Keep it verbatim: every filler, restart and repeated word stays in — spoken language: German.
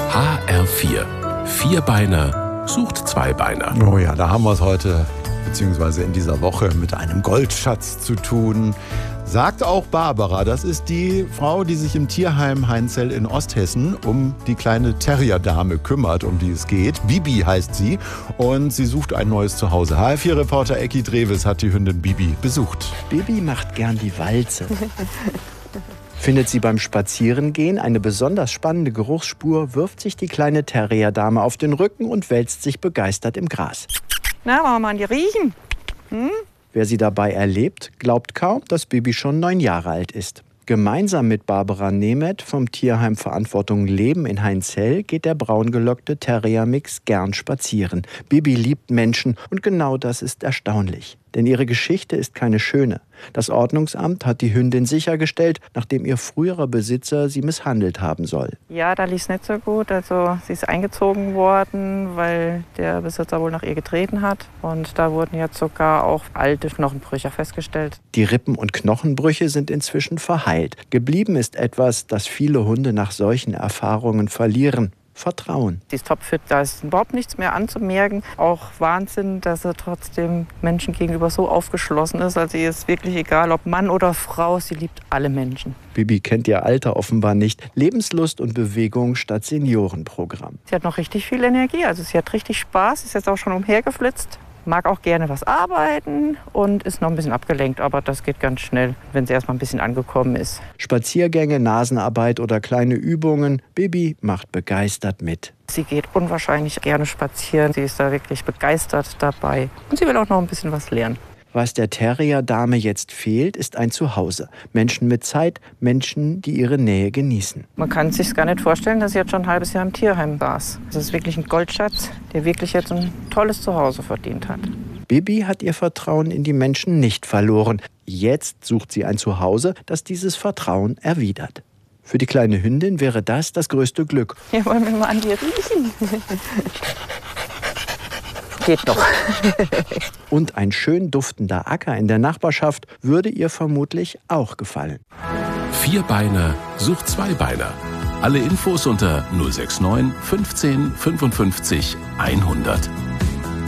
H R vier. Vierbeiner sucht Zweibeiner. Oh ja, da haben wir es heute, beziehungsweise in dieser Woche, mit einem Goldschatz zu tun. Sagt auch Barbara, das ist die Frau, die sich im Tierheim Heinzell in Osthessen um die kleine Terrierdame kümmert, um die es geht. Bibi heißt sie und sie sucht ein neues Zuhause. H R vier-Reporter Ecki Drewes hat die Hündin Bibi besucht. Bibi macht gern die Walze. Findet sie beim Spazierengehen eine besonders spannende Geruchsspur, wirft sich die kleine Terrierdame auf den Rücken und wälzt sich begeistert im Gras. Na, wollen wir mal an die riechen? Hm? Wer sie dabei erlebt, glaubt kaum, dass Bibi schon neun Jahre alt ist. Gemeinsam mit Barbara Nemeth vom Tierheim Verantwortung Leben in Heinzell geht der braungelockte Terrier-Mix gern spazieren. Bibi liebt Menschen und genau das ist erstaunlich. Denn ihre Geschichte ist keine schöne. Das Ordnungsamt hat die Hündin sichergestellt, nachdem ihr früherer Besitzer sie misshandelt haben soll. Ja, da lief es nicht so gut. Also sie ist eingezogen worden, weil der Besitzer wohl nach ihr getreten hat. Und da wurden jetzt sogar auch alte Knochenbrüche festgestellt. Die Rippen- und Knochenbrüche sind inzwischen verheilt. Geblieben ist etwas, das viele Hunde nach solchen Erfahrungen verlieren. Vertrauen. Sie ist topfit, da ist überhaupt nichts mehr anzumerken. Auch Wahnsinn, dass sie trotzdem Menschen gegenüber so aufgeschlossen ist. Also ihr ist wirklich egal, ob Mann oder Frau, sie liebt alle Menschen. Bibi kennt ihr Alter offenbar nicht. Lebenslust und Bewegung statt Seniorenprogramm. Sie hat noch richtig viel Energie, also sie hat richtig Spaß, ist jetzt auch schon umhergeflitzt. Mag auch gerne was arbeiten und ist noch ein bisschen abgelenkt, aber das geht ganz schnell, wenn sie erst mal ein bisschen angekommen ist. Spaziergänge, Nasenarbeit oder kleine Übungen. Bibi macht begeistert mit. Sie geht unwahrscheinlich gerne spazieren, sie ist da wirklich begeistert dabei und sie will auch noch ein bisschen was lernen. Was der Terrier-Dame jetzt fehlt, ist ein Zuhause. Menschen mit Zeit, Menschen, die ihre Nähe genießen. Man kann sich gar nicht vorstellen, dass sie jetzt schon ein halbes Jahr im Tierheim saß. Das ist wirklich ein Goldschatz, der wirklich jetzt ein tolles Zuhause verdient hat. Bibi hat ihr Vertrauen in die Menschen nicht verloren. Jetzt sucht sie ein Zuhause, das dieses Vertrauen erwidert. Für die kleine Hündin wäre das das größte Glück. Ja, wollen wir mal an dir riechen? Geht doch. Und ein schön duftender Acker in der Nachbarschaft würde ihr vermutlich auch gefallen. Vierbeiner sucht Zweibeiner. Alle Infos unter null sechs neun fünfzehn fünfundfünfzig hundert.